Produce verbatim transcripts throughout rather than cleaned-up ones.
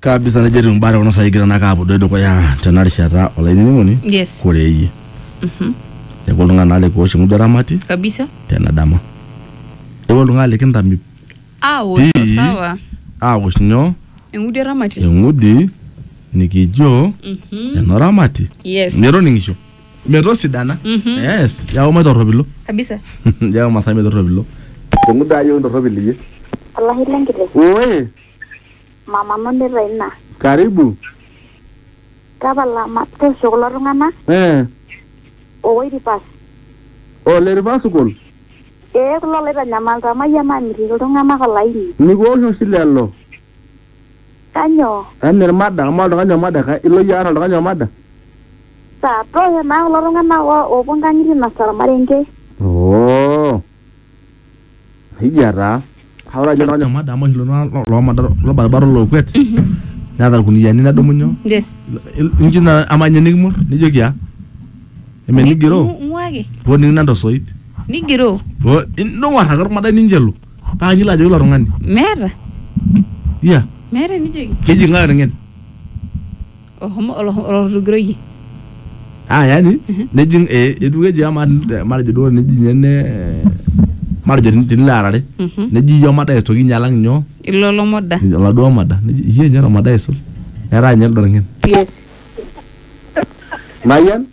kabisa na jeri mbara ono saigira nakapo dodo kwa ya tanarishata olaini ngoni yes kureyi mhm ya kolunga nale ko shingu ramati kabisa tena dama e kolunga le kindami awo sawa awo shinyo ngudi ramati ngudi nikijo mhm eno ramati yes mero ningisho mero sidana yes ya o madorobilo kabisa ya o masame dorobilo nguda yo dorobili Allah hilangire oe mama mande reina karibu kabala matto shogolo rungana eh o wei pas o le rivasukol e ko le ranya malta maya mami rungana ko laini ni go ho silelo kanyo amer mada mal kanyo mada ka ilo yara kanyo mada sa to ya na lo rungana o o bongangiri na sara marenge oh hijara hawra jona kanyo mada mo hilo lo mada lo barbaro lo kwet nadal kuni yani na domunyo yes injina amanya nigmur ni jogia eme nigiro mwage woni nando soit nigiro wo no wara gar mada ninjelu pa ni la jola rongani mera ya mera ni jogi keji ngar ngen o homo o rugro yi ah yani ne jing e eduge jama mar jodo ne jinne mar jodin tin lara de ne ji yo mada to gi nyalang nyo ilolo modda la do mada ne ye nyara mada esul era nyal dor ngen yes mayan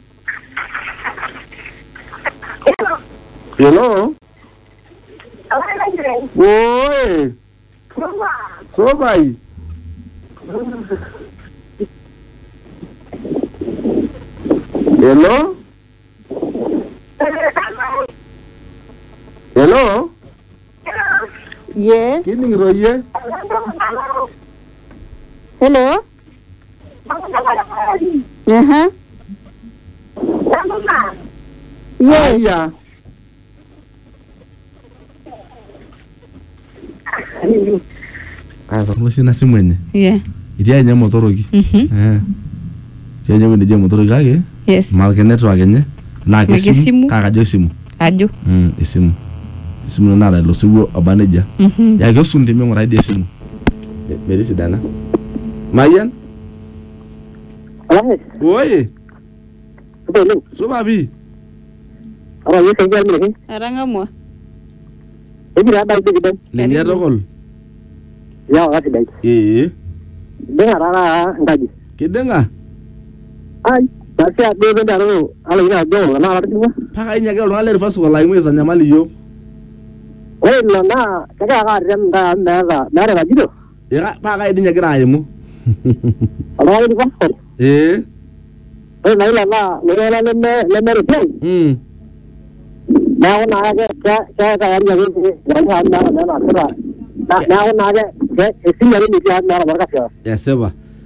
hello oi so vai hello hello yes kini roye hello aha yes ya ah vamos na simwenye yeah idia nya motoroki eh chenye wende je motoroki kage yes malke network nye na ke simu kaka jo simu ajo mm isimu isimu na ra lo sugo abaneja ya ke sunde me ngora de simu beri sidana mayan Alames oye belu so babi ara yo sengal mi aranga mo e dira dal bi dem le nya rokol ya wa dai eh dengar ara ngaji kidenga ai Kasi ade bendaro ala ina do na ala tinga paka inya ke lo ale fasu wala imwe za nyamali yo we no na kaga ga rem da na da na ra jido ya paka idinya kira ayimu ala ni ko eh we na ila na le la le me le me re mm na na ga ka ka ga ya ni ga na na na na ra na na na ga ke esi mari ni ga na ra ka ya seba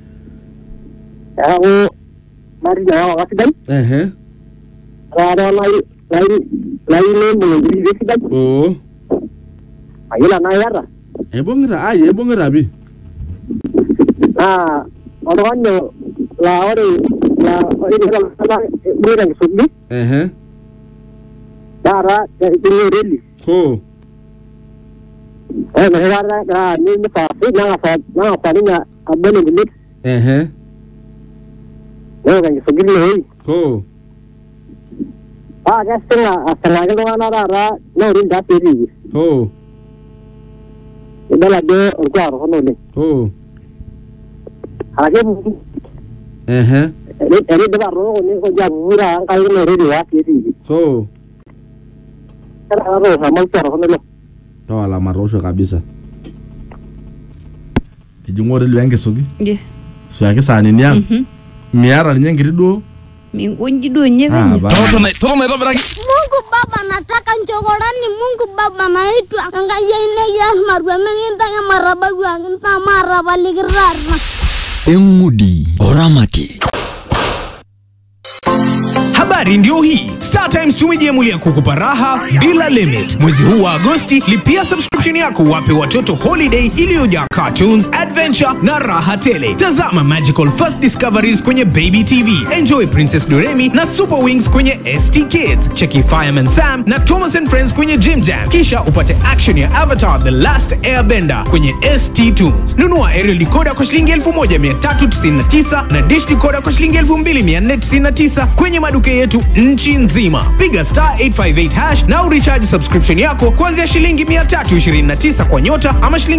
ya o mari na wa ka dai eh eh ra ra lai lai lai le mo ni ga dai oh ayila na yara e bongira ay e bongira bi ah oronyo la ore la ore la la mira que subí eh eh dara que tiene reli ko eh me dara da ni me fa na fa na fa ni na abene ni eh eh eh que subí le ko ah ya está hasta la que no na ra no rin da peri ko ida la de o claro no le ko ala que eh eh ele ele de barro ni ko ya mura an kai no reli wa peri ko era ro sa mal claro no le to ala marosho kabisa ejungore lwenge sogi yeah so yake sani nyang miara nyangiri do mingonji do nyega ah Toto na toto na robera. Mungu Baba, nataka nchokorani. Mungu Baba, naitwa ngaya inegi marwa meninta ya maraba gwanginta maraba ligirarna. Engudi Oramati. Habari ndio hii. Start StarTimes tumejiamulia kukupa raha bila limit. Mwezi huu wa Agosti, lipia subscription yako wape watoto holiday iliyojaa cartoons, adventure na raha tele. Tazama Magical First Discoveries kwenye Baby T V. Enjoy Princess Doremi na Super Wings kwenye S T Kids. Cheki Fireman Sam na Thomas and Friends kwenye Jim Jam. Kisha upate action ya Avatar The Last Airbender kwenye S T Tunes. Nunua aerial decoder kwa shilingi elfu moja mia tatu tisini na tisa na dish decoder kwa shilingi elfu mbili mia nne tisini na tisa kwenye maduka yetu nchi nzima. Piga star eight five eight hash na urecharge subscription yako kuanzia shilingi mia tatu ishirini na tisa kwa nyota ama shilingi